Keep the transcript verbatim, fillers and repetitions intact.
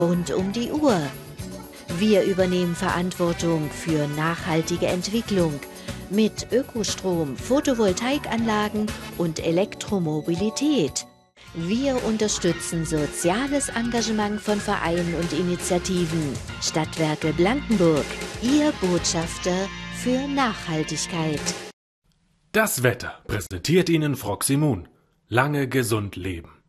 rund um die Uhr. Wir übernehmen Verantwortung für nachhaltige Entwicklung mit Ökostrom, Photovoltaikanlagen und Elektromobilität. Wir unterstützen soziales Engagement von Vereinen und Initiativen. Stadtwerke Blankenburg, Ihr Botschafter für Nachhaltigkeit. Das Wetter präsentiert Ihnen Froximun. Lange gesund leben.